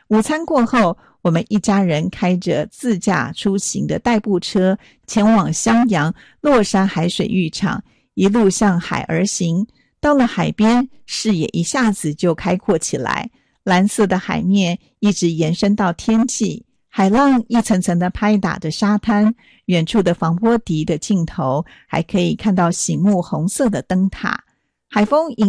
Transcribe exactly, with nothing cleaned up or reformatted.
午餐过后，我们一家人开着自驾出行的代步车前往襄阳洛山海水浴场，一路向海而行。到了海边，视野一下子就开阔起来，蓝色的海面一直延伸到天际，海浪一层层的拍打着沙滩，远处的防波堤的尽头还可以看到醒目红色的灯塔。海风迎